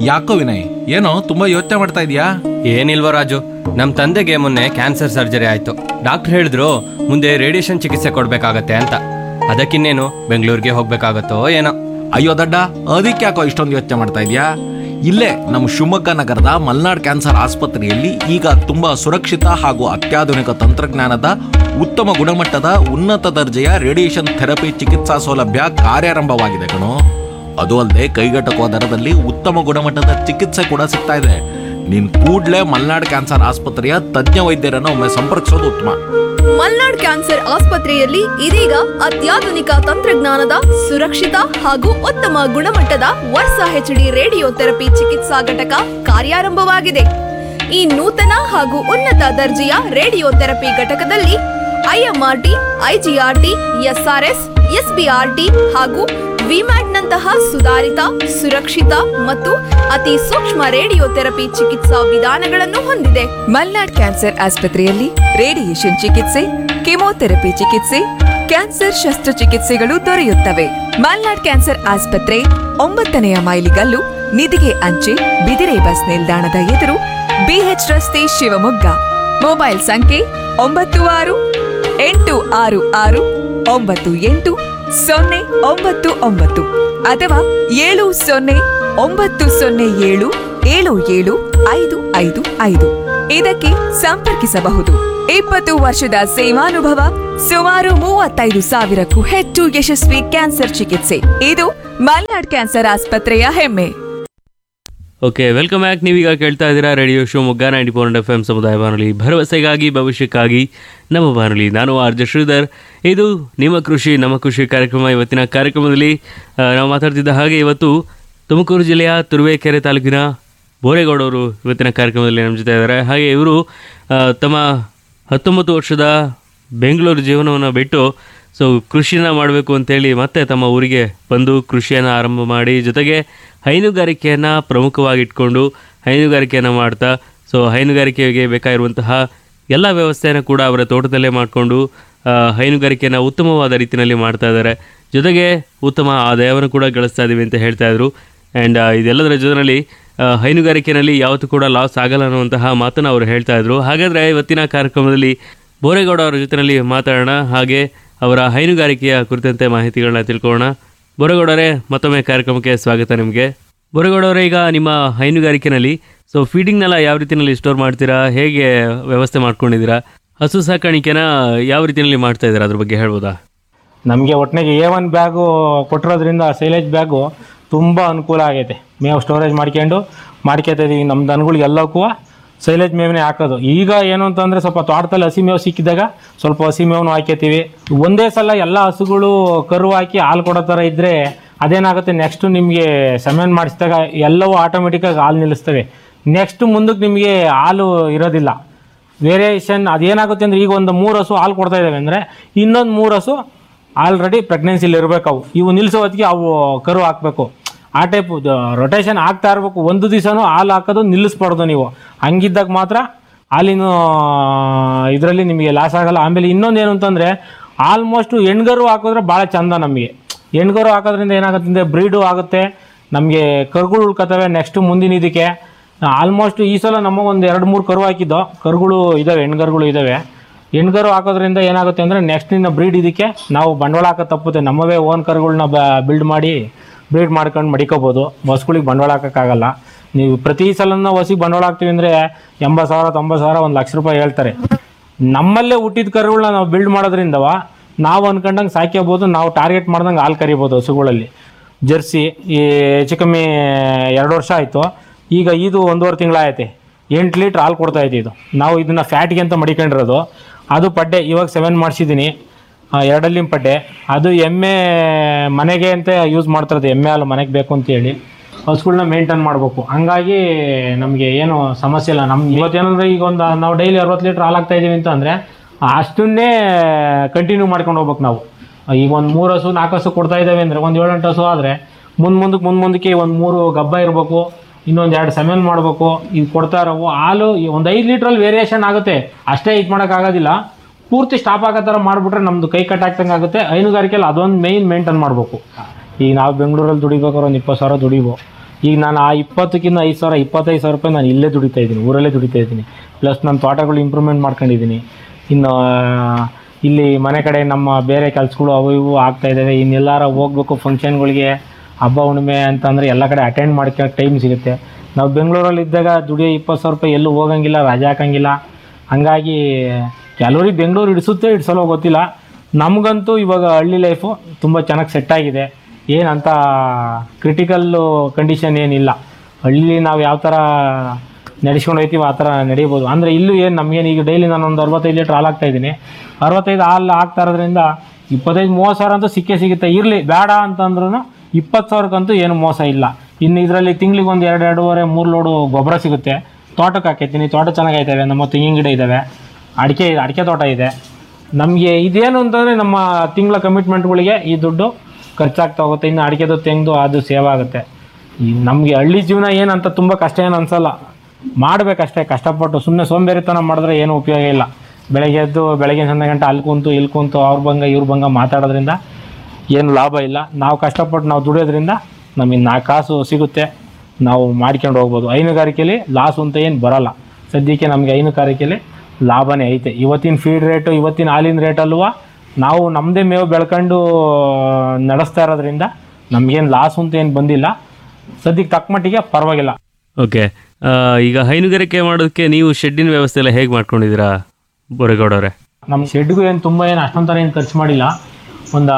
ಯಾಕೋ ವಿನಯ್, ಏನೋ ತುಂಬಾ ಯೋಚನೆ ಮಾಡ್ತಾ ಇದೀಯಾ? ಏನಿಲ್ವ ರಾಜು, ನಮ್ಮ ತಂದೆಗೆ ಮೊನ್ನೆ ಕ್ಯಾನ್ಸರ್ ಸರ್ಜರಿ ಆಯಿತು. ಡಾಕ್ಟರ್ ಹೇಳಿದ್ರು ಮುಂದೆ ರೇಡಿಯೇಷನ್ ಚಿಕಿತ್ಸೆ ಕೊಡಬೇಕಾಗತ್ತೆ ಅಂತ. ಅದಕ್ಕಿನ್ನೇನು ಬೆಂಗಳೂರಿಗೆ ಹೋಗ್ಬೇಕಾಗತ್ತೋ ಏನೋ. ಅಯ್ಯೋ ದಡ್ಡ, ಅದಕ್ಕೆ ಯಾಕೋ ಇಷ್ಟೊಂದು ಯೋಚನೆ ಮಾಡ್ತಾ ಇದೀಯಾ? ಇಲ್ಲೇ ನಮ್ಮ ಶಿವಮೊಗ್ಗ ನಗರದ ಮಲ್ನಾಡ್ ಕ್ಯಾನ್ಸರ್ ಆಸ್ಪತ್ರೆಯಲ್ಲಿ ಈಗ ತುಂಬಾ ಸುರಕ್ಷಿತ ಹಾಗೂ ಅತ್ಯಾಧುನಿಕ ತಂತ್ರಜ್ಞಾನದ ಉತ್ತಮ ಗುಣಮಟ್ಟದ ಉನ್ನತ ದರ್ಜೆಯ ರೇಡಿಯೇಷನ್ ಥೆರಪಿ ಚಿಕಿತ್ಸಾ ಸೌಲಭ್ಯ ಕಾರ್ಯಾರಂಭವಾಗಿದೆ ಕಣೋ. ಅದು ಅಲ್ಲದೆ ಕೈಗೆಟಕುವ ದರದಲ್ಲಿ ಉತ್ತಮ ಗುಣಮಟ್ಟದ ಚಿಕಿತ್ಸೆ ಕೂಡ ಸಿಗ್ತಾ ಇದೆ. ನೀನ್ ಕೂಡ್ಲೇ ಮಲ್ನಾಡ್ ಕ್ಯಾನ್ಸರ್ ಆಸ್ಪತ್ರೆಯ ತಜ್ಞ ವೈದ್ಯರನ್ನು ಒಮ್ಮೆ ಸಂಪರ್ಕಿಸೋದು ಉತ್ತಮ. ಮಲ್ನಾಡ್ ಕ್ಯಾನ್ಸರ್ ಆಸ್ಪತ್ರೆಯಲ್ಲಿ ಇದೀಗ ಅತ್ಯಾಧುನಿಕ ತಂತ್ರಜ್ಞಾನದ ಸುರಕ್ಷಿತ ಹಾಗೂ ಉತ್ತಮ ಗುಣಮಟ್ಟದ ವರ್ಸಾ HD ರೇಡಿಯೋ ಥೆರಪಿ ಚಿಕಿತ್ಸಾ ಘಟಕ ಕಾರ್ಯಾರಂಭವಾಗಿದೆ. ಈ ನೂತನ ಹಾಗೂ ಉನ್ನತ ದರ್ಜೆಯ ರೇಡಿಯೋ ಥೆರಪಿ ಘಟಕದಲ್ಲಿ IMRT, IGRT, SRS, SBRT ಹಾಗೂ ವಿಮ್ಯಾಟ್ನಂತಹ ಸುಧಾರಿತ, ಸುರಕ್ಷಿತ ಮತ್ತು ಅತಿ ಸೂಕ್ಷ್ಮ ರೇಡಿಯೋ ಥೆರಪಿ ಚಿಕಿತ್ಸಾ ವಿಧಾನಗಳನ್ನು ಹೊಂದಿದೆ. ಮಲ್ನಾಡ್ ಕ್ಯಾನ್ಸರ್ ಆಸ್ಪತ್ರೆಯಲ್ಲಿ ರೇಡಿಯೇಷನ್ ಚಿಕಿತ್ಸೆ, ಕೆಮೊಥೆರಪಿ ಚಿಕಿತ್ಸೆ, ಕ್ಯಾನ್ಸರ್ ಶಸ್ತ್ರಚಿಕಿತ್ಸೆಗಳು ದೊರೆಯುತ್ತವೆ. ಮಲ್ನಾಡ್ ಕ್ಯಾನ್ಸರ್ ಆಸ್ಪತ್ರೆ 9ನೇ ಮೈಲಿಗಲ್ಲು, ನಿಧಿಗೆ ಅಂಚೆ, ಬಿದಿರೆ ಬಸ್ ನಿಲ್ದಾಣದ ಎದುರು, BH ರಸ್ತೆ, ಶಿವಮೊಗ್ಗ. ಮೊಬೈಲ್ ಸಂಖ್ಯೆ 9686988099 ಅಥವಾ 7090077755. ಇದಕ್ಕೆ ಸಂಪರ್ಕಿಸಬಹುದು. 20 ವರ್ಷದ ಸೇವಾನುಭವ, ಸುಮಾರು 35,000ಕ್ಕೂ ಹೆಚ್ಚು ಯಶಸ್ವಿ ಕ್ಯಾನ್ಸರ್ ಚಿಕಿತ್ಸೆ. ಇದು ಮಲ್ನಾಡ್ ಕ್ಯಾನ್ಸರ್ ಆಸ್ಪತ್ರೆಯ ಹೆಮ್ಮೆ. Okay, welcome back. ನೀವೀಗ ಕೇಳ್ತಾ ಇದ್ದೀರಾ ರೇಡಿಯೋ ಶಿವಮೊಗ್ಗ 90.4 FM ಸಮುದಾಯ ಬಾನುಲಿ, ಭರವಸೆಗಾಗಿ ಭವಿಷ್ಯಕ್ಕಾಗಿ ನಮ್ಮ ಬಾನುಲಿ. ನಾನು RJ ಶ್ರೀಧರ್. ಇದು ನಿಮ್ಮ ಕೃಷಿ ನಮ್ಮ ಕೃಷಿ ಕಾರ್ಯಕ್ರಮ. ಇವತ್ತಿನ ಕಾರ್ಯಕ್ರಮದಲ್ಲಿ ನಾವು ಮಾತಾಡ್ತಿದ್ದ ಹಾಗೆ ಇವತ್ತು ತುಮಕೂರು ಜಿಲ್ಲೆಯ ತುರುವೇಕೆರೆ ತಾಲೂಕಿನ ಬೋರೇಗೌಡವರು ಇವತ್ತಿನ ಕಾರ್ಯಕ್ರಮದಲ್ಲಿ ನಮ್ಮ ಜೊತೆ ಇದ್ದಾರೆ. ಹಾಗೆ ಇವರು ತಮ್ಮ 19 ವರ್ಷದ ಬೆಂಗಳೂರು ಜೀವನವನ್ನು ಬಿಟ್ಟು ಕೃಷಿನ ಮಾಡಬೇಕು ಅಂತೇಳಿ ಮತ್ತೆ ತಮ್ಮ ಊರಿಗೆ ಬಂದು ಕೃಷಿಯನ್ನು ಆರಂಭ ಮಾಡಿ, ಜೊತೆಗೆ ಹೈನುಗಾರಿಕೆಯನ್ನು ಪ್ರಮುಖವಾಗಿ ಇಟ್ಕೊಂಡು ಹೈನುಗಾರಿಕೆಯನ್ನು ಮಾಡ್ತಾ ಹೈನುಗಾರಿಕೆಗೆ ಬೇಕಾಗಿರುವಂತಹ ಎಲ್ಲ ವ್ಯವಸ್ಥೆಯನ್ನು ಕೂಡ ಅವರ ತೋಟದಲ್ಲೇ ಮಾಡಿಕೊಂಡು ಹೈನುಗಾರಿಕೆಯನ್ನು ಉತ್ತಮವಾದ ರೀತಿಯಲ್ಲಿ ಮಾಡ್ತಾ ಇದ್ದಾರೆ. ಜೊತೆಗೆ ಉತ್ತಮ ಆದಾಯವನ್ನು ಕೂಡ ಗಳಿಸ್ತಾ ಇದ್ದೀವಿ ಅಂತ ಹೇಳ್ತಾ ಇದ್ರು. ಆ್ಯಂಡ್ ಇದೆಲ್ಲದರ ಜೊತೆಯಲ್ಲಿ ಹೈನುಗಾರಿಕೆಯಲ್ಲಿ ಯಾವತ್ತೂ ಕೂಡ ಲಾಸ್ ಆಗಲ್ಲ ಅನ್ನುವಂತಹ ಮಾತನ್ನು ಅವರು ಹೇಳ್ತಾ ಇದ್ರು. ಹಾಗಾದರೆ ಇವತ್ತಿನ ಕಾರ್ಯಕ್ರಮದಲ್ಲಿ ಬೋರೇಗೌಡ ಅವರ ಜೊತೆಯಲ್ಲಿ ಮಾತಾಡೋಣ, ಹಾಗೆ ಅವರ ಹೈನುಗಾರಿಕೆಯ ಕುರಿತಂತೆ ಮಾಹಿತಿಗಳನ್ನ ತಿಳ್ಕೊಳ್ಳೋಣ. ಬೋರೇಗೌಡರೇ, ಮತ್ತೊಮ್ಮೆ ಕಾರ್ಯಕ್ರಮಕ್ಕೆ ಸ್ವಾಗತ ನಿಮಗೆ. ಬೋರೇಗೌಡವರೇ, ಈಗ ನಿಮ್ಮ ಹೈನುಗಾರಿಕೆಯಲ್ಲಿ ಫೀಡಿಂಗ್ನೆಲ್ಲ ಯಾವ ರೀತಿಯಲ್ಲಿ ಸ್ಟೋರ್ ಮಾಡ್ತೀರಾ, ಹೇಗೆ ವ್ಯವಸ್ಥೆ ಮಾಡ್ಕೊಂಡಿದ್ದೀರಾ, ಹಸು ಸಾಕಾಣಿಕೆನ ಯಾವ ರೀತಿಯಲ್ಲಿ ಮಾಡ್ತಾ ಇದ್ದೀರಾ, ಅದ್ರ ಬಗ್ಗೆ ಹೇಳ್ಬೋದಾ? ನಮಗೆ ಒಟ್ಟಿನಾಗೆ A1 ಬ್ಯಾಗು ಕೊಟ್ಟಿರೋದ್ರಿಂದ ಸೈಲೇಜ್ ಬ್ಯಾಗು ತುಂಬ ಅನುಕೂಲ ಆಗೈತೆ. ಮೇವು ಸ್ಟೋರೇಜ್ ಮಾಡ್ಕೊತಾ ಇದ್ದೀವಿ. ನಮ್ಮ ದನಗಳಿಗೆ ಎಲ್ಲಕ್ಕೂ ಸೈಲೇಜ್ ಮೇವನೇ ಹಾಕೋದು. ಈಗ ಏನು ಅಂತಂದರೆ ಸ್ವಲ್ಪ ತೋಟದಲ್ಲಿ ಹಸಿ ಮೇವು ಸಿಕ್ಕಿದಾಗ ಸ್ವಲ್ಪ ಹಸಿ ಮೇವನ್ನು ಹಾಕ್ಯತೀವಿ. ಒಂದೇ ಸಲ ಎಲ್ಲ ಹಸುಗಳು ಕರು ಹಾಕಿ ಹಾಲು ಕೊಡೋ ಥರ ಇದ್ದರೆ ಅದೇನಾಗುತ್ತೆ, ನೆಕ್ಸ್ಟು ನಿಮಗೆ ಸೆಮೆನ್ ಮಾಡಿಸಿದಾಗ ಎಲ್ಲವೂ ಆಟೋಮೆಟಿಕ್ಕಾಗಿ ಹಾಲು ನಿಲ್ಲಿಸ್ತವೆ. ನೆಕ್ಸ್ಟ್ ಮುಂದಕ್ಕೆ ನಿಮಗೆ ಹಾಲು ಇರೋದಿಲ್ಲ. ವೇರಿಯೇಷನ್ ಅದೇನಾಗುತ್ತೆ ಅಂದರೆ, ಈಗ ಒಂದು 3 ಹಸು ಹಾಲು ಕೊಡ್ತಾ ಇದ್ದಾವೆ ಅಂದರೆ ಇನ್ನೊಂದು 3 ಹಸು ಆಲ್ರೆಡಿ ಪ್ರೆಗ್ನೆನ್ಸಿಲಿ ಇರಬೇಕು. ಇವು ನಿಲ್ಲಿಸೋ ಹೊತ್ತಿಗೆ ಅವು ಕರು ಹಾಕಬೇಕು. ಆ ಟೈಪ್ ರೊಟೇಷನ್ ಆಗ್ತಾ ಇರಬೇಕು. ಒಂದು ದಿವಸನೂ ಹಾಲು ಹಾಕೋದು ನಿಲ್ಲಿಸ್ಬಾರ್ದು ನೀವು. ಹಂಗಿದ್ದಾಗ ಮಾತ್ರ ಹಾಲಿನ ಇದರಲ್ಲಿ ನಿಮಗೆ ಲಾಸ್ ಆಗೋಲ್ಲ. ಆಮೇಲೆ ಇನ್ನೊಂದೇನು ಅಂತಂದರೆ, ಆಲ್ಮೋಸ್ಟು ಹೆಣ್ಗರು ಹಾಕಿದ್ರೆ ಭಾಳ ಚಂದ. ನಮಗೆ ಹೆಣ್ಗರು ಹಾಕೋದ್ರಿಂದ ಏನಾಗುತ್ತೆ ಅಂದರೆ ಬ್ರೀಡು ಆಗುತ್ತೆ, ನಮಗೆ ಕರುಗಳು ಉಳ್ಕೊತವೆ. ನೆಕ್ಸ್ಟು ಮುಂದಿನ ಇದಕ್ಕೆ ಆಲ್ಮೋಸ್ಟ್ ಈ ಸಲ ನಮಗೆ ಒಂದು 2-3 ಕರು ಹಾಕಿದ್ದೋ ಕರುಗಳು ಇದ್ದಾವೆ, ಹೆಣ್ಗರುಗಳು ಇದ್ದಾವೆ. ಹೆಣ್ಗರು ಹಾಕೋದ್ರಿಂದ ಏನಾಗುತ್ತೆ ಅಂದರೆ ನೆಕ್ಸ್ಟ್ ಇನ್ನು ಬ್ರೀಡ್ ಇದಕ್ಕೆ ನಾವು ಬಂಡವಾಳ ಹಾಕೋದು ತಪ್ಪುತ್ತೆ. ನಮ್ಮವೇ ಓನ್ ಕರುಗಳನ್ನ ಬಿಲ್ಡ್ ಮಾಡಿ ಬ್ರೀಡ್ ಮಾಡ್ಕೊಂಡು ಮಡಿಕೋಬೋದು. ಹಸುಗಳಿಗೆ ಬಂಡವಾಳ ಹಾಕೋಕ್ಕಾಗಲ್ಲ. ನೀವು ಪ್ರತಿ ಸಲನ ಹಸಿಗೆ ಬಂಡವಾಳ ಹಾಕ್ತೀವಿ ಅಂದರೆ 80,000, 90,000, 1 ಲಕ್ಷ ರೂಪಾಯಿ ಹೇಳ್ತಾರೆ. ನಮ್ಮಲ್ಲೇ ಹುಟ್ಟಿದ ಕರುಗಳನ್ನ ನಾವು ಬಿಲ್ಡ್ ಮಾಡೋದ್ರಿಂದವ ನಾವು ಅಂದ್ಕೊಂಡಂಗೆ ಸಾಕ್ಯಬೋದು. ನಾವು ಟಾರ್ಗೆಟ್ ಮಾಡ್ದಂಗೆ ಹಾಲು ಕರಿಬೋದು ಹಸುಗಳಲ್ಲಿ. ಜರ್ಸಿ ಈ ಹೆಚ್ಚು ಕಮ್ಮಿ 2 ವರ್ಷ ಆಯಿತು. ಈಗ ಇದು 1.5 ತಿಂಗಳಾಗೈತೆ. 8 ಲೀಟ್ರ್ ಹಾಲು ಕೊಡ್ತಾಯಿತ್ತು. ಇದು ನಾವು ಇದನ್ನು ಫ್ಯಾಟ್ಗೆ ಅಂತ ಮಡಿಕೊಂಡಿರೋದು. ಅದು ಪಡ್ಡೆ ಇವಾಗ 7 ಮಾಡಿಸಿದ್ದೀನಿ, 2 ಅಲ್ಲಿನ ಪಡ್ಡೆ. ಅದು ಎಮ್ಮೆ ಮನೆಗೆ ಅಂತ ಯೂಸ್ ಮಾಡ್ತಿರೋದು. ಎಮ್ಮೆ ಹಾಲು ಮನೆಗೆ ಬೇಕು ಅಂತೇಳಿ ಹಸುಗಳನ್ನ ಮೇಂಟೈನ್ ಮಾಡಬೇಕು. ಹಂಗಾಗಿ ನಮಗೆ ಏನು ಸಮಸ್ಯೆ ಇಲ್ಲ. ನಮ್ಗೆ ಇವತ್ತೇನಂದರೆ, ಈಗ ನಾವು ಡೈಲಿ 60 ಲೀಟ್ರ್ ಹಾಲು ಹಾಕ್ತಾಯಿದ್ದೀವಿ ಅಂತ ಅಂದರೆ ಅಷ್ಟನ್ನೇ ಕಂಟಿನ್ಯೂ ಮಾಡ್ಕೊಂಡು ಹೋಗ್ಬೇಕು ನಾವು. ಈಗ ಒಂದು 3 ಹಸು 4 ಹಸು ಕೊಡ್ತಾ ಇದ್ದಾವೆ ಅಂದರೆ ಒಂದು 7-8 ಹಸು ಆದರೆ ಮುಂದಕ್ಕೆ ಒಂದು 3 ಗಬ್ಬ ಇರಬೇಕು, ಇನ್ನೊಂದು 2 ಸೆಮೆನ್ ಮಾಡಬೇಕು. ಇದು ಕೊಡ್ತಾ ಇರೋವು ಹಾಲು ಒಂದು 5 ಲೀಟ್ರಲ್ಲಿ ವೇರಿಯೇಷನ್ ಆಗುತ್ತೆ. ಅಷ್ಟೇ ಇದು ಮಾಡೋಕ್ಕಾಗೋದಿಲ್ಲ. ಪೂರ್ತಿ ಸ್ಟಾಪ್ ಆಗೋ ಥರ ಮಾಡಿಬಿಟ್ರೆ ನಮ್ಮದು ಕೈ ಕಟ್ಟಾಗ್ತಂಗೆ ಆಗುತ್ತೆ. ಹೈನುಗಾರಿಕೆಯಲ್ಲಿ ಅದೊಂದು ಮೇಯ್ನ್ ಮೇಂಟೈನ್ ಮಾಡಬೇಕು. ಈಗ ನಾವು ಬೆಂಗಳೂರಲ್ಲಿ ದುಡಿಬೇಕಾದ್ರೆ ಒಂದು 20,000 ದುಡಿಬೋ. ಈಗ ನಾನು ಆ 20ಕ್ಕಿಂತ 25,000 ರೂಪಾಯಿ ನಾನು ಇಲ್ಲೇ ದುಡಿತಾ ಇದ್ದೀನಿ, ಊರಲ್ಲೇ ದುಡಿತಾ ಇದ್ದೀನಿ. ಪ್ಲಸ್ ನನ್ನ ತೋಟಗಳು ಇಂಪ್ರೂವ್ಮೆಂಟ್ ಮಾಡ್ಕೊಂಡಿದ್ದೀನಿ. ಇನ್ನು ಇಲ್ಲಿ ಮನೆ ಕಡೆ ನಮ್ಮ ಬೇರೆ ಕೆಲಸಗಳು ಅವು ಇವು ಆಗ್ತಾ ಇದ್ದಾವೆ. ಇನ್ನೆಲ್ಲಾರ ಹೋಗ್ಬೇಕು ಫಂಕ್ಷನ್ಗಳಿಗೆ, ಹಬ್ಬ ಹುಣ್ಣಿಮೆ ಅಂತಂದರೆ ಎಲ್ಲ ಕಡೆ ಅಟೆಂಡ್ ಮಾಡ್ಕೊಳ್ಳೋಕೆ ಟೈಮ್ ಸಿಗುತ್ತೆ. ನಾವು ಬೆಂಗಳೂರಲ್ಲಿ ಇದ್ದಾಗ ದುಡಿಯೋ 20,000 ರೂಪಾಯಿ ಎಲ್ಲೂ ಹೋಗಂಗಿಲ್ಲ, ರಜೆ ಹಾಕಂಗಿಲ್ಲ. ಹಾಗಾಗಿ ಕೆಲವ್ರಿಗೆ ಬೆಂಗಳೂರು ಇಡ್ಸಲ್ಲೋ ಗೊತ್ತಿಲ್ಲ. ನಮಗಂತೂ ಇವಾಗ ಹಳ್ಳಿ ಲೈಫು ತುಂಬ ಚೆನ್ನಾಗಿ ಸೆಟ್ ಆಗಿದೆ. ಏನಂತ ಕ್ರಿಟಿಕಲ್ಲು ಕಂಡೀಷನ್ ಏನಿಲ್ಲ. ಹಳ್ಳಿ ನಾವು ಯಾವ ಥರ ನಡೆಸ್ಕೊಂಡು ಹೋಗ್ತೀವಿ ಆ ಥರ ನಡೀಬೋದು. ಅಂದರೆ ಇಲ್ಲೂ ಏನು ನಮಗೇನು ಈಗ ಡೈಲಿ ನಾನು ಒಂದು 65 ಲೀಟ್ರ್ ಹಾಲು ಹಾಕ್ತಾಯಿದ್ದೀನಿ. 65 ಹಾಲು ಹಾಕ್ತಾ ಇರೋದ್ರಿಂದ 25-30 ಸಾವಿರ ಅಂತೂ ಸಿಗುತ್ತೆ. ಇರಲಿ ಬೇಡ ಅಂತಂದ್ರೂ 20,000ಕ್ಕಂತೂ ಏನು ಮೋಸ ಇಲ್ಲ. ಇನ್ನು ಇದರಲ್ಲಿ ತಿಂಗ್ಳಿಗೆ ಒಂದು 2-2.5-3 ಲೋಡು ಗೊಬ್ಬರ ಸಿಗುತ್ತೆ. ತೋಟಕ್ಕೆ ಹಾಕೈತೀನಿ, ತೋಟ ಚೆನ್ನಾಗೈತವೆ. ನಮ್ಮ ತೆಂಗಿನ ಗಿಡ ಇದ್ದಾವೆ, ಅಡಿಕೆ ತೋಟ ಇದೆ. ನಮಗೆ ಇದೇನು ಅಂತಂದರೆ ನಮ್ಮ ತಿಂಗಳ ಕಮಿಟ್ಮೆಂಟ್ಗಳಿಗೆ ಈ ದುಡ್ಡು ಖರ್ಚಾಗ್ತಾ ಹೋಗುತ್ತೆ. ಇನ್ನು ಅಡಿಕೆದು ತೆಂಗು ಅದು ಸೇವ್ ಆಗುತ್ತೆ. ಈ ನಮಗೆ ಹಳ್ಳಿ ಜೀವನ ಏನಂತ ತುಂಬ ಕಷ್ಟ ಏನು ಅನಿಸಲ್ಲ, ಮಾಡಬೇಕಷ್ಟೇ ಕಷ್ಟಪಟ್ಟು. ಸುಮ್ಮನೆ ಸೋಂಬೇರಿತನ ಮಾಡಿದ್ರೆ ಏನೂ ಉಪಯೋಗ ಇಲ್ಲ. ಬೆಳಗ್ಗೆ ಎದ್ದು ಬೆಳಗ್ಗೆ 0 ಗಂಟೆ ಅಲ್ಲಿ ಕುಂತು ಅವ್ರ ಭಂಗ ಇವ್ರ ಭಂಗ ಮಾತಾಡೋದ್ರಿಂದ ಏನು ಲಾಭ ಇಲ್ಲ. ನಾವು ಕಷ್ಟಪಟ್ಟು ನಾವು ದುಡಿಯೋದ್ರಿಂದ ನಮಗೆ 4 ಕಾಸು ಸಿಗುತ್ತೆ, ನಾವು ಮಾಡ್ಕೊಂಡು ಹೋಗ್ಬೋದು. ಹೈನುಗಾರಿಕೆಯಲ್ಲಿ ಲಾಸು ಅಂತ ಏನು ಬರೋಲ್ಲ. ಸದ್ಯಕ್ಕೆ ನಮಗೆ ಹೈನುಗಾರಿಕೆಯಲ್ಲಿ ಲಾಭನೇ ಐತೆ. ಇವತ್ತಿನ ಫೀಡ್ ರೇಟು, ಇವತ್ತಿನ ಹಾಲಿನ ರೇಟಲ್ವ ನಾವು ನಮ್ಮದೇ ಮೇವು ಬೆಳ್ಕೊಂಡು ನಡೆಸ್ತಾ ಇರೋದ್ರಿಂದ ನಮಗೇನು ಲಾಸು ಅಂತ ಏನು ಬಂದಿಲ್ಲ. ಸದ್ಯಕ್ಕೆ ತಕ್ಕ ಮಟ್ಟಿಗೆ ಪರವಾಗಿಲ್ಲ. ಓಕೆ, ಈಗ ಹೈನುಗಾರಿಕೆ ಮಾಡೋದಕ್ಕೆ ನೀವು ಶೆಡ್ಡಿನ ವ್ಯವಸ್ಥೆ ಎಲ್ಲ ಹೇಗೆ ಮಾಡ್ಕೊಂಡಿದ್ದೀರಾ ಬೋರೇಗೌಡವ್ರೆ? ನಮ್ಮ ಶೆಡ್ಗೂ ಏನು ತುಂಬ ಏನು ಅಷ್ಟೊಂದು ಥರ ಏನು ಖರ್ಚು ಮಾಡಿಲ್ಲ. ಒಂದು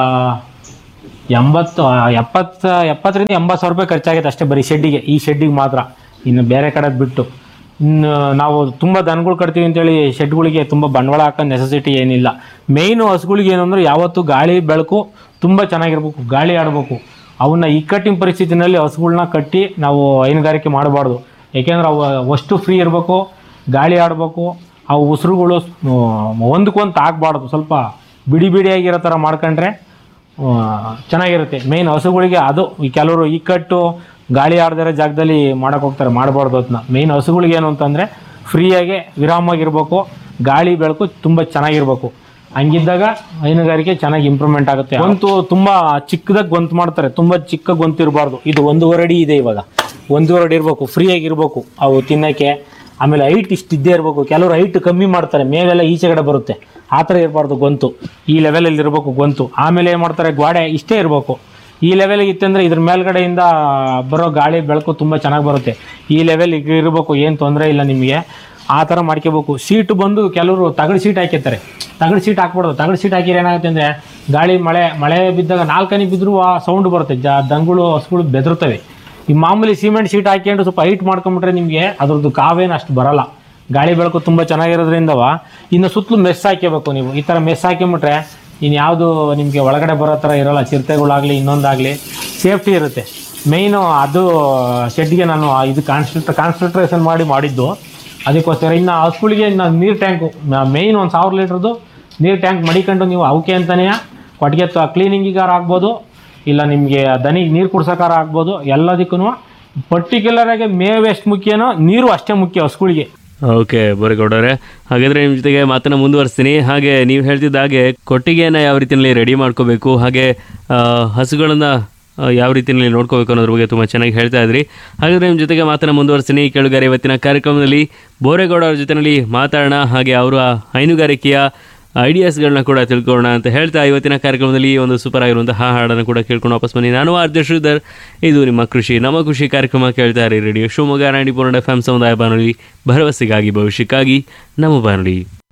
70-80 ಸಾವಿರ ರೂಪಾಯಿ ಖರ್ಚಾಗೈತೆ ಅಷ್ಟೇ ಬರೀ ಶೆಡ್ಡಿಗೆ, ಈ ಶೆಡ್ಡಿಗೆ ಮಾತ್ರ. ಇನ್ನು ಬೇರೆ ಕಡೆ ಬಿಟ್ಟು ಇನ್ನು ನಾವು ತುಂಬ ದನಗಳು ಕಟ್ತೀವಿ ಅಂತೇಳಿ ಶೆಡ್ಗಳಿಗೆ ತುಂಬ ಬಂಡವಾಳ ಹಾಕೋ ನೆಸೆಸಿಟಿ ಏನಿಲ್ಲ. ಮೇಯ್ನು ಹಸುಗಳಿಗೆ ಏನು ಅಂದರೆ ಯಾವತ್ತು ಗಾಳಿ ಬೆಳಕು ತುಂಬ ಚೆನ್ನಾಗಿರ್ಬೇಕು, ಗಾಳಿ ಆಡಬೇಕು. ಅವನ್ನ ಇಕ್ಕಟ್ಟಿನ ಪರಿಸ್ಥಿತಿನಲ್ಲಿ ಹಸುಗಳ್ನ ಕಟ್ಟಿ ನಾವು ಹೈನುಗಾರಿಕೆ ಮಾಡಬಾರ್ದು. ಏಕೆಂದ್ರೆ ಅವು ಅಷ್ಟು ಫ್ರೀ ಇರಬೇಕು, ಗಾಳಿ ಆಡಬೇಕು. ಅವು ಉಸಿರುಗಳು ಒಂದಕ್ಕೊಂದು ಆಗಬಾರ್ದು, ಸ್ವಲ್ಪ ಬಿಡಿಯಾಗಿರೋ ಥರ ಮಾಡ್ಕೊಂಡ್ರೆ ಚೆನ್ನಾಗಿರುತ್ತೆ. ಮೇಯ್ನ್ ಹಸುಗಳಿಗೆ ಅದು. ಈ ಕೆಲವರು ಇಕ್ಕಟ್ಟು ಗಾಳಿ ಆಡದಿರೋ ಜಾಗದಲ್ಲಿ ಮಾಡೋಕೆ ಹೋಗ್ತಾರೆ, ಮಾಡಬಾರ್ದು ಅದನ್ನ. ಮೇಯ್ನ್ ಹಸುಗಳಿಗೆ ಏನು ಅಂತಂದರೆ ಫ್ರೀಯಾಗಿ ವಿರಾಮವಾಗಿರ್ಬೇಕು, ಗಾಳಿ ಬೆಳಕು ತುಂಬ ಚೆನ್ನಾಗಿರ್ಬೇಕು. ಹಂಗಿದ್ದಾಗ ಹೈನುಗಾರಿಕೆ ಚೆನ್ನಾಗಿ ಇಂಪ್ರೂವ್ಮೆಂಟ್ ಆಗುತ್ತೆ. ಗೊಂತು ತುಂಬ ಚಿಕ್ಕದಾಗಿ ಗೊಂತು ಮಾಡ್ತಾರೆ, ತುಂಬ ಚಿಕ್ಕ ಗೊಂತು ಇರಬಾರ್ದು. ಇದು 1.5 ಅಡಿ ಇದೆ, ಇವಾಗ 1.5 ಅಡಿ ಇರಬೇಕು, ಫ್ರೀಯಾಗಿರ್ಬೇಕು ಅವು ತಿನ್ನೋಕ್ಕೆ. ಆಮೇಲೆ ಹೈಟ್ ಇದ್ದೇ ಇರಬೇಕು. ಕೆಲವರು ಹೈಟ್ ಕಮ್ಮಿ ಮಾಡ್ತಾರೆ, ಮೇವೆಲ್ಲ ಈಚೆಗಡೆ ಬರುತ್ತೆ, ಆ ಥರ ಇರಬಾರ್ದು ಗೊಂತು. ಈ ಲೆವೆಲಲ್ಲಿ ಇರಬೇಕು ಗೊಂತು. ಆಮೇಲೆ ಏನು ಮಾಡ್ತಾರೆ, ಗ್ವಾಡೆ ಇಷ್ಟೇ ಇರಬೇಕು. ಈ ಲೆವೆಲಿಗೆ ಇತ್ತಂದರೆ ಇದ್ರ ಮೇಲ್ಗಡೆಯಿಂದ ಬರೋ ಗಾಳಿ ಬೆಳಕು ತುಂಬ ಚೆನ್ನಾಗಿ ಬರುತ್ತೆ. ಈ ಲೆವೆಲ್ ಇರಬೇಕು, ಏನು ತೊಂದರೆ ಇಲ್ಲ ನಿಮಗೆ. ಆ ಥರ ಮಾಡ್ಕೋಬೇಕು. ಸೀಟು ಬಂದು ಕೆಲವರು ತಗಡು ಸೀಟ್ ಹಾಕಿರ್ತಾರೆ, ತಗಡು ಸೀಟ್ ಹಾಕ್ಬಾರ್ದು. ತಗಡು ಸೀಟ್ ಹಾಕಿದ್ರೆ ಏನಾಗುತ್ತೆ ಅಂದರೆ ಗಾಳಿ ಮಳೆ ಬಿದ್ದಾಗ 4 ಹನಿ ಬಿದ್ದರೂ ಆ ಸೌಂಡ್ ಬರುತ್ತೆ, ದನಗಳು ಹಸುಗಳು ಬೆದರ್ತವೆ. ಈ ಮಾಮೂಲಿ ಸಿಮೆಂಟ್ ಸೀಟ್ ಹಾಕ್ಕೊಂಡು ಸ್ವಲ್ಪ ಹೈಟ್ ಮಾಡ್ಕೊಂಬಿಟ್ರೆ ನಿಮಗೆ ಅದ್ರದ್ದು ಕಾವೇನು ಅಷ್ಟು ಬರೋಲ್ಲ. ಗಾಳಿ ಬೆಳಕು ತುಂಬ ಚೆನ್ನಾಗಿರೋದ್ರಿಂದವ. ಇನ್ನು ಸುತ್ತಲೂ ಮೆಸ್ ಹಾಕಬೇಕು ನೀವು. ಈ ಥರ ಮೆಸ್ ಹಾಕಿಬಿಟ್ರೆ ಇನ್ಯಾವುದು ನಿಮಗೆ ಒಳಗಡೆ ಬರೋ ಥರ ಇರೋಲ್ಲ. ಚಿರತೆಗಳಾಗಲಿ ಇನ್ನೊಂದಾಗಲಿ ಸೇಫ್ಟಿ ಇರುತ್ತೆ. ಮೇಯ್ನು ಅದು ಶೆಡ್ಗೆ ನಾನು ಇದು ಕಾನ್ಸಂಟ್ರೇಷನ್ ಮಾಡಿದ್ದು ಅದಕ್ಕೋಸ್ಕರ. ಇನ್ನು ಹಸುಗಳಿಗೆ ಇನ್ನು ನೀರು ಟ್ಯಾಂಕು ಮೇಯ್ನ್ 1,000 ಲೀಟ್ರದ್ದು ನೀರು ಟ್ಯಾಂಕ್ ಮಡಿಕೊಂಡು ನೀವು ಅವಕ್ಕೆ ಅಂತಲೇ ಕೊಟ್ಟಿಗೆ ಕ್ಲೀನಿಂಗಿಗಾರ ಆಗ್ಬೋದು, ಇಲ್ಲ ನಿಮಗೆ ದನಿಗೆ ನೀರು ಕುಡ್ಸೋಕಾರ ಆಗ್ಬೋದು. ಎಲ್ಲದಕ್ಕೂ ಪರ್ಟಿಕ್ಯುಲರಾಗಿ ಮೇವು ಎಷ್ಟು ಮುಖ್ಯನೋ ನೀರು ಅಷ್ಟೇ ಮುಖ್ಯ ಹಸುಗಳಿಗೆ. ಓಕೆ ಬೋರೇಗೌಡವ್ರೆ, ಹಾಗಾದರೆ ನಿಮ್ಮ ಜೊತೆಗೆ ಮಾತನ್ನು ಮುಂದುವರಿಸ್ತೀನಿ. ಹಾಗೆ ನೀವು ಹೇಳ್ತಿದ್ದ ಹಾಗೆ ಕೊಟ್ಟಿಗೆಯನ್ನು ಯಾವ ರೀತಿಯಲ್ಲಿ ರೆಡಿ ಮಾಡ್ಕೋಬೇಕು, ಹಾಗೆ ಹಸುಗಳನ್ನು ಯಾವ ರೀತಿಯಲ್ಲಿ ನೋಡ್ಕೋಬೇಕು ಅನ್ನೋದ್ರ ಬಗ್ಗೆ ತುಂಬ ಚೆನ್ನಾಗಿ ಹೇಳ್ತಾ ಇದ್ರಿ. ಹಾಗಾದರೆ ನಿಮ್ಮ ಜೊತೆಗೆ ಮಾತನ್ನು ಮುಂದುವರಿಸ್ತೀನಿ. ಕೇಳುಗಾರೆ, ಇವತ್ತಿನ ಕಾರ್ಯಕ್ರಮದಲ್ಲಿ ಬೋರೇಗೌಡ ಅವ್ರ ಜೊತೆಯಲ್ಲಿ ಮಾತಾಡೋಣ, ಹಾಗೆ ಅವರ ಹೈನುಗಾರಿಕೆಯ ಐಡಿಯಾಸ್ಗಳನ್ನ ಕೂಡ ತಿಳ್ಕೊಳ್ಳೋಣ ಅಂತ ಹೇಳ್ತಾ ಇವತ್ತಿನ ಕಾರ್ಯಕ್ರಮದಲ್ಲಿ ಒಂದು ಸೂಪರ್ ಆಗಿರುವಂತಹ ಹಾಡನ್ನು ಕೂಡ ಕೇಳ್ಕೊಂಡು ವಾಪಸ್ ಬನ್ನಿ. ನಾನು ಆರ್ ಜೆ ಶ್ರೀಧರ್, ಇದು ನಿಮ್ಮ ಕೃಷಿ ನಮ್ಮ ಖುಷಿ ಕಾರ್ಯಕ್ರಮ. ಕೇಳ್ತಾ ಇರಿ ರೇಡಿಯೋ ಶಿವಮೊಗ್ಗ 90.4 FM ಸಮುದಾಯ ಬಾನುಲಿ, ಭರವಸೆಗಾಗಿ ಭವಿಷ್ಯಕ್ಕಾಗಿ ನಮ್ಮ ಬಾನುಲಿ.